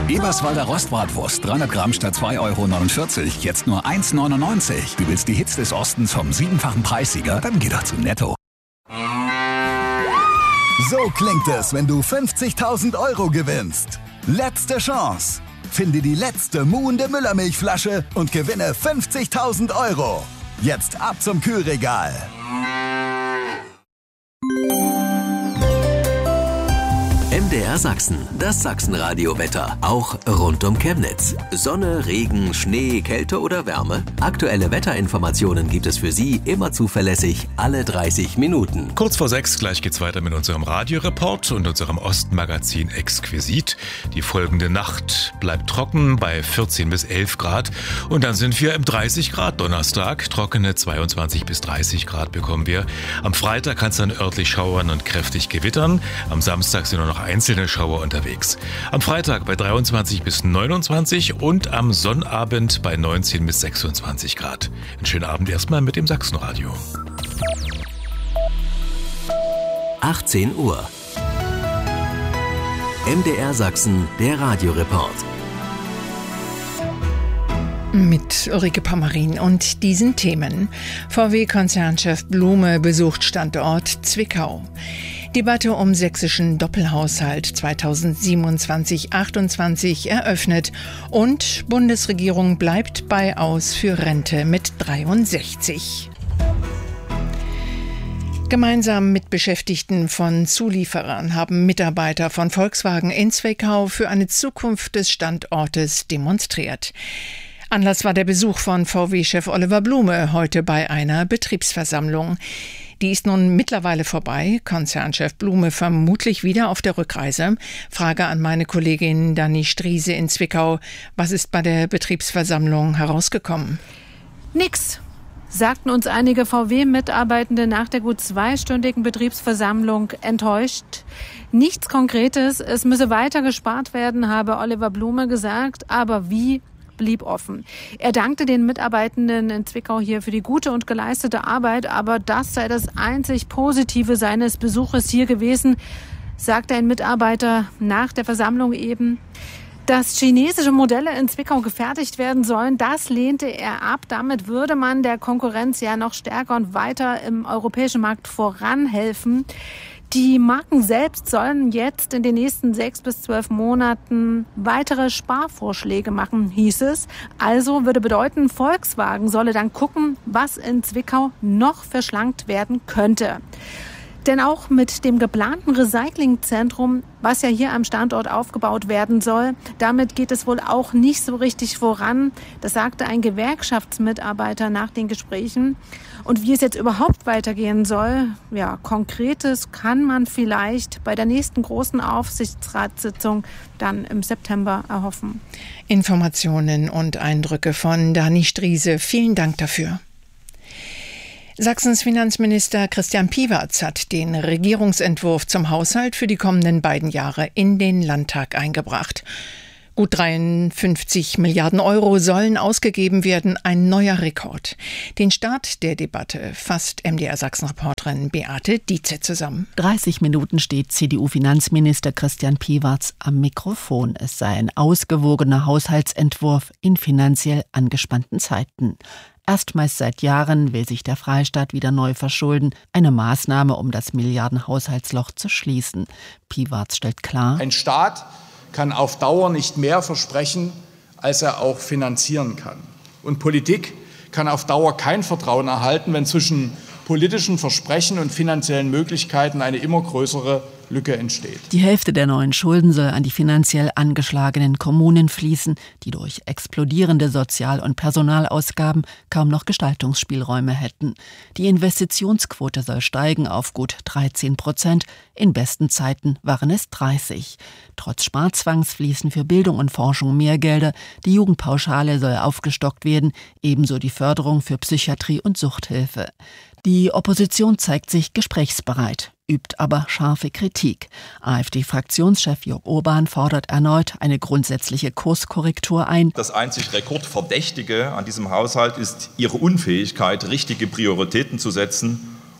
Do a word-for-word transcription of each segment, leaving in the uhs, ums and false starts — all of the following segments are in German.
Eberswalder Rostbratwurst, dreihundert Gramm statt zwei Euro neunundvierzig, jetzt nur eins Euro neunundneunzig. Du willst die Hits des Ostens vom siebenfachen Preissieger? Dann geh doch zu Netto. So klingt es, wenn du fünfzigtausend Euro gewinnst. Letzte Chance. Finde die letzte muhende Müllermilchflasche und gewinne fünfzigtausend Euro. Jetzt ab zum Kühlregal. M D R Sachsen, das Sachsenradio-Wetter, auch rund um Chemnitz. Sonne, Regen, Schnee, Kälte oder Wärme? Aktuelle Wetterinformationen gibt es für Sie immer zuverlässig, alle dreißig Minuten. Kurz vor sechs, gleich geht's weiter mit unserem Radioreport und unserem Ostmagazin Exquisit. Die folgende Nacht bleibt trocken bei vierzehn bis elf Grad und dann sind wir im dreißig Grad Donnerstag. Trockene zweiundzwanzig bis dreißig Grad bekommen wir. Am Freitag kann es dann örtlich schauern und kräftig gewittern. Am Samstag sind nur noch einzelne Schauer unterwegs. Am Freitag bei dreiundzwanzig bis neunundzwanzig und am Sonnabend bei neunzehn bis sechsundzwanzig Grad. Einen schönen Abend erstmal mit dem Sachsenradio. achtzehn Uhr. M D R Sachsen, der Radioreport. Mit Ulrike Pommerin und diesen Themen. V W-Konzernchef Blume besucht Standort Zwickau. Debatte um sächsischen Doppelhaushalt zweitausendsiebenundzwanzig achtundzwanzig eröffnet und Bundesregierung bleibt bei aus für Rente mit dreiundsechzig. Gemeinsam mit Beschäftigten von Zulieferern haben Mitarbeiter von Volkswagen in Zwickau für eine Zukunft des Standortes demonstriert. Anlass war der Besuch von V W-Chef Oliver Blume heute bei einer Betriebsversammlung. Die ist nun mittlerweile vorbei. Konzernchef Blume vermutlich wieder auf der Rückreise. Frage an meine Kollegin Dani Striese in Zwickau. Was ist bei der Betriebsversammlung herausgekommen? Nix, sagten uns einige V W-Mitarbeitende nach der gut zweistündigen Betriebsversammlung enttäuscht. Nichts Konkretes, es müsse weiter gespart werden, habe Oliver Blume gesagt. Aber wie? Blieb offen. Er dankte den Mitarbeitenden in Zwickau hier für die gute und geleistete Arbeit, aber das sei das einzig Positive seines Besuches hier gewesen, sagte ein Mitarbeiter nach der Versammlung eben. Dass chinesische Modelle in Zwickau gefertigt werden sollen, das lehnte er ab. Damit würde man der Konkurrenz ja noch stärker und weiter im europäischen Markt voranhelfen. Die Marken selbst sollen jetzt in den nächsten sechs bis zwölf Monaten weitere Sparvorschläge machen, hieß es. Also würde bedeuten, Volkswagen solle dann gucken, was in Zwickau noch verschlankt werden könnte. Denn auch mit dem geplanten Recyclingzentrum, was ja hier am Standort aufgebaut werden soll, damit geht es wohl auch nicht so richtig voran. Das sagte ein Gewerkschaftsmitarbeiter nach den Gesprächen. Und wie es jetzt überhaupt weitergehen soll, ja, Konkretes kann man vielleicht bei der nächsten großen Aufsichtsratssitzung dann im September erhoffen. Informationen und Eindrücke von Dani Striese. Vielen Dank dafür. Sachsens Finanzminister Christian Piwarz hat den Regierungsentwurf zum Haushalt für die kommenden beiden Jahre in den Landtag eingebracht. Gut dreiundfünfzig Milliarden Euro sollen ausgegeben werden, ein neuer Rekord. Den Start der Debatte fasst M D R Sachsen-Reporterin Beate Dietze zusammen. dreißig Minuten steht C D U-Finanzminister Christian Piwarz am Mikrofon. Es sei ein ausgewogener Haushaltsentwurf in finanziell angespannten Zeiten. Erstmals seit Jahren will sich der Freistaat wieder neu verschulden. Eine Maßnahme, um das Milliardenhaushaltsloch zu schließen. Piwarz stellt klar: Ein Staat kann auf Dauer nicht mehr versprechen, als er auch finanzieren kann. Und Politik kann auf Dauer kein Vertrauen erhalten, wenn zwischen politischen Versprechen und finanziellen Möglichkeiten eine immer größere Lücke entsteht. Die Hälfte der neuen Schulden soll an die finanziell angeschlagenen Kommunen fließen, die durch explodierende Sozial- und Personalausgaben kaum noch Gestaltungsspielräume hätten. Die Investitionsquote soll steigen auf gut dreizehn Prozent. In besten Zeiten waren es dreißig. Trotz Sparzwangs fließen für Bildung und Forschung mehr Gelder. Die Jugendpauschale soll aufgestockt werden, ebenso die Förderung für Psychiatrie und Suchthilfe. Die Opposition zeigt sich gesprächsbereit, übt aber scharfe Kritik. AfD-Fraktionschef Jörg Urban fordert erneut eine grundsätzliche Kurskorrektur ein. Das einzig Rekordverdächtige an diesem Haushalt ist Ihre Unfähigkeit, richtige Prioritäten zu setzen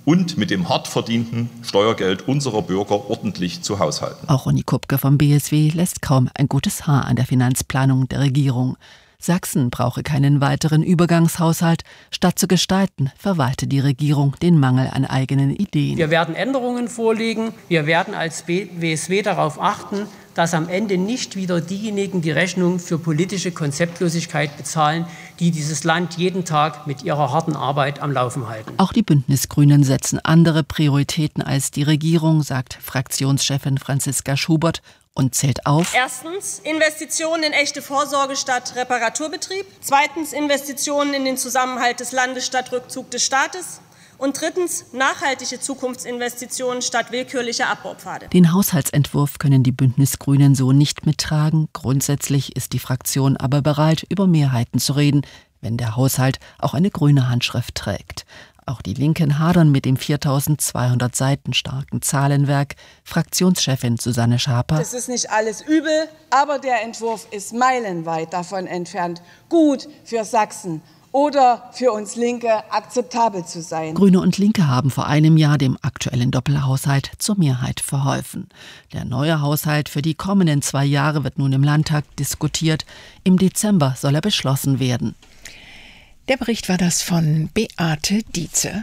und mit dem hart verdienten Steuergeld unserer Bürger ordentlich zu haushalten. Auch Ronny Kupke vom B S W lässt kaum ein gutes Haar an der Finanzplanung der Regierung. Sachsen brauche keinen weiteren Übergangshaushalt. Statt zu gestalten, verwalte die Regierung den Mangel an eigenen Ideen. Wir werden Änderungen vorlegen. Wir werden als B S W darauf achten, dass am Ende nicht wieder diejenigen die Rechnung für politische Konzeptlosigkeit bezahlen, die dieses Land jeden Tag mit ihrer harten Arbeit am Laufen halten. Auch die Bündnisgrünen setzen andere Prioritäten als die Regierung, sagt Fraktionschefin Franziska Schubert und zählt auf. Erstens Investitionen in echte Vorsorge statt Reparaturbetrieb. Zweitens Investitionen in den Zusammenhalt des Landes statt Rückzug des Staates. Und drittens nachhaltige Zukunftsinvestitionen statt willkürlicher Abbaupfade. Den Haushaltsentwurf können die Bündnisgrünen so nicht mittragen. Grundsätzlich ist die Fraktion aber bereit, über Mehrheiten zu reden, wenn der Haushalt auch eine grüne Handschrift trägt. Auch die Linken hadern mit dem viertausendzweihundert Seiten starken Zahlenwerk. Fraktionschefin Susanne Schaper. Das ist nicht alles übel, aber der Entwurf ist meilenweit davon entfernt, gut für Sachsen oder für uns Linke akzeptabel zu sein. Grüne und Linke haben vor einem Jahr dem aktuellen Doppelhaushalt zur Mehrheit verholfen. Der neue Haushalt für die kommenden zwei Jahre wird nun im Landtag diskutiert. Im Dezember soll er beschlossen werden. Der Bericht war das von Beate Dietze.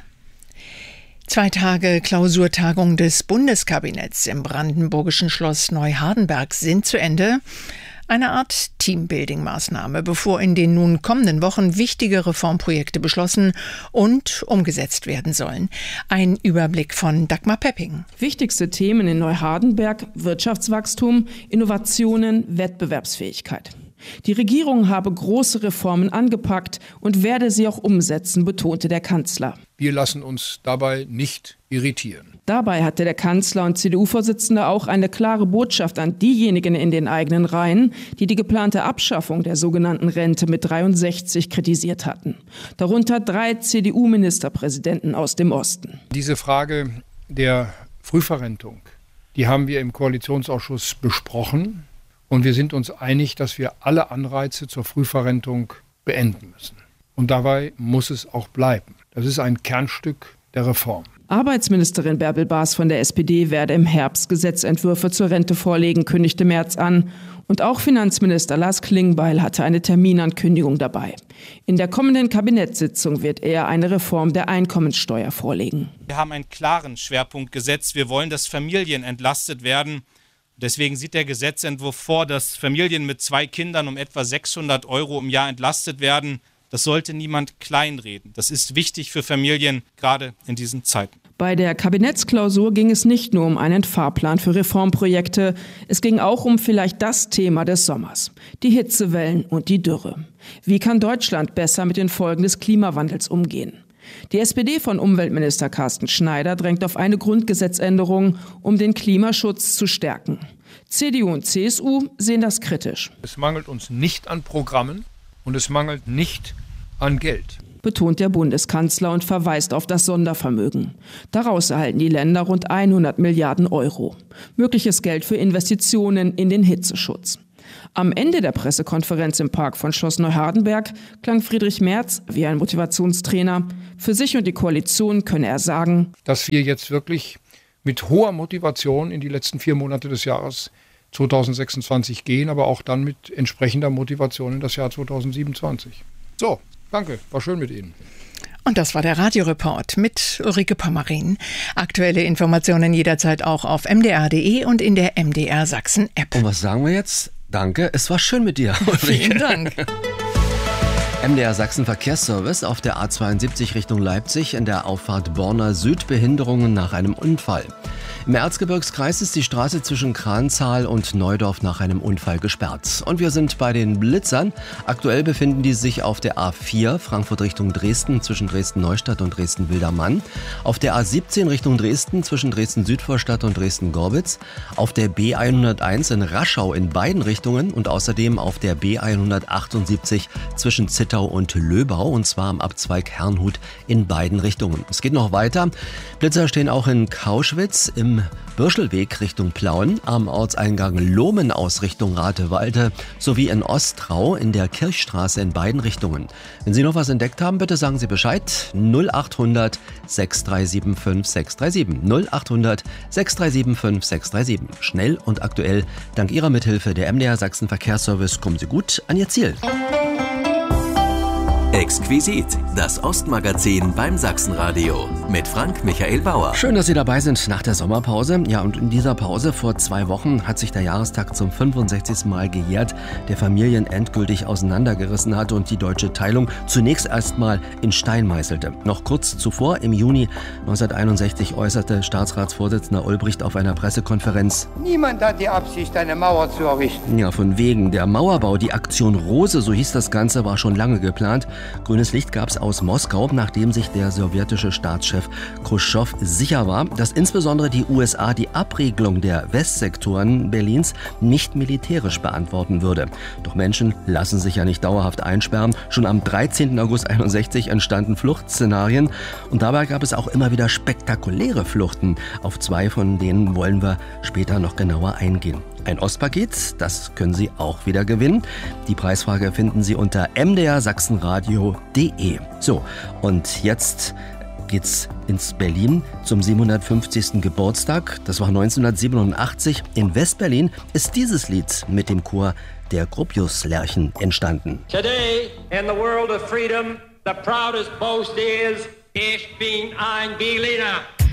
Zwei Tage Klausurtagung des Bundeskabinetts im brandenburgischen Schloss Neuhardenberg sind zu Ende. Eine Art Teambuilding-Maßnahme, bevor in den nun kommenden Wochen wichtige Reformprojekte beschlossen und umgesetzt werden sollen. Ein Überblick von Dagmar Pepping. Wichtigste Themen in Neuhardenberg: Wirtschaftswachstum, Innovationen, Wettbewerbsfähigkeit. Die Regierung habe große Reformen angepackt und werde sie auch umsetzen, betonte der Kanzler. Wir lassen uns dabei nicht irritieren. Dabei hatte der Kanzler und C D U-Vorsitzende auch eine klare Botschaft an diejenigen in den eigenen Reihen, die die geplante Abschaffung der sogenannten Rente mit dreiundsechzig kritisiert hatten. Darunter drei C D U-Ministerpräsidenten aus dem Osten. Diese Frage der Frühverrentung, die haben wir im Koalitionsausschuss besprochen. Und wir sind uns einig, dass wir alle Anreize zur Frühverrentung beenden müssen. Und dabei muss es auch bleiben. Das ist ein Kernstück der Reform. Arbeitsministerin Bärbel Baas von der S P D werde im Herbst Gesetzentwürfe zur Rente vorlegen, kündigte Merz an. Und auch Finanzminister Lars Klingbeil hatte eine Terminankündigung dabei. In der kommenden Kabinettssitzung wird er eine Reform der Einkommenssteuer vorlegen. Wir haben einen klaren Schwerpunkt gesetzt. Wir wollen, dass Familien entlastet werden. Deswegen sieht der Gesetzentwurf vor, dass Familien mit zwei Kindern um etwa sechshundert Euro im Jahr entlastet werden. Das sollte niemand kleinreden. Das ist wichtig für Familien, gerade in diesen Zeiten. Bei der Kabinettsklausur ging es nicht nur um einen Fahrplan für Reformprojekte. Es ging auch um vielleicht das Thema des Sommers: die Hitzewellen und die Dürre. Wie kann Deutschland besser mit den Folgen des Klimawandels umgehen? Die S P D von Umweltminister Carsten Schneider drängt auf eine Grundgesetzänderung, um den Klimaschutz zu stärken. C D U und C S U sehen das kritisch. Es mangelt uns nicht an Programmen und es mangelt nicht an Geld, betont der Bundeskanzler und verweist auf das Sondervermögen. Daraus erhalten die Länder rund hundert Milliarden Euro. Mögliches Geld für Investitionen in den Hitzeschutz. Am Ende der Pressekonferenz im Park von Schloss Neuhardenberg klang Friedrich Merz wie ein Motivationstrainer. Für sich und die Koalition könne er sagen, dass wir jetzt wirklich mit hoher Motivation in die letzten vier Monate des Jahres zweitausendsechsundzwanzig gehen, aber auch dann mit entsprechender Motivation in das Jahr zweitausendsiebenundzwanzig. So, danke, war schön mit Ihnen. Und das war der Radioreport mit Ulrike Pommerin. Aktuelle Informationen jederzeit auch auf m d r punkt d e und in der M D R Sachsen App. Und was sagen wir jetzt? Danke, es war schön mit dir, Ulrike. Vielen Dank. M D R Sachsen Verkehrsservice auf der A zweiundsiebzig Richtung Leipzig in der Auffahrt Borna Süd, Behinderungen nach einem Unfall. Im Erzgebirgskreis ist die Straße zwischen Kranzahl und Neudorf nach einem Unfall gesperrt. Und wir sind bei den Blitzern. Aktuell befinden die sich auf der A vier Frankfurt Richtung Dresden zwischen Dresden-Neustadt und Dresden-Wildermann. Auf der A siebzehn Richtung Dresden zwischen Dresden-Südvorstadt und Dresden-Gorbitz. Auf der B hunderteins in Raschau in beiden Richtungen und außerdem auf der B hundertachtundsiebzig zwischen Zittau und Löbau, und zwar am Abzweig Herrnhut in beiden Richtungen. Es geht noch weiter. Blitzer stehen auch in Kauschwitz im am Birschelweg Richtung Plauen, am Ortseingang Lohmen aus Richtung Ratewalde sowie in Ostrau in der Kirchstraße in beiden Richtungen. Wenn Sie noch was entdeckt haben, bitte sagen Sie Bescheid. null acht hundert sechs drei sieben fünf sechs drei sieben. null acht hundert sechs drei sieben fünf sechs drei sieben. Schnell und aktuell. Dank Ihrer Mithilfe der M D R Sachsen Verkehrsservice kommen Sie gut an Ihr Ziel. Exquisit, das Ostmagazin beim Sachsenradio mit Frank Michael Bauer. Schön, dass Sie dabei sind nach der Sommerpause. Ja, und in dieser Pause vor zwei Wochen hat sich der Jahrestag zum fünfundsechzigsten Mal gejährt, der Familien endgültig auseinandergerissen hat und die deutsche Teilung zunächst erstmal in Stein meißelte. Noch kurz zuvor, im Juni neunzehnhunderteinundsechzig, äußerte Staatsratsvorsitzender Ulbricht auf einer Pressekonferenz: Niemand hat die Absicht, eine Mauer zu errichten. Ja, von wegen. Der Mauerbau, die Aktion Rose, so hieß das Ganze, war schon lange geplant. Grünes Licht gab es aus Moskau, nachdem sich der sowjetische Staatschef Khrushchev sicher war, dass insbesondere die U S A die Abriegelung der Westsektoren Berlins nicht militärisch beantworten würde. Doch Menschen lassen sich ja nicht dauerhaft einsperren. Schon am dreizehnten August einundsechzig entstanden Fluchtszenarien und dabei gab es auch immer wieder spektakuläre Fluchten. Auf zwei von denen wollen wir später noch genauer eingehen. Ein Ostpaket, das können Sie auch wieder gewinnen. Die Preisfrage finden Sie unter m d r sachsenradio punkt d e. So, und jetzt geht's ins Berlin zum siebenhundertfünfzigsten Geburtstag. Das war neunzehnhundertsiebenundachtzig. In West-Berlin ist dieses Lied mit dem Chor der Gropius-Lerchen entstanden. Today in the world of freedom, the proudest boast is, ich bin ein Berliner.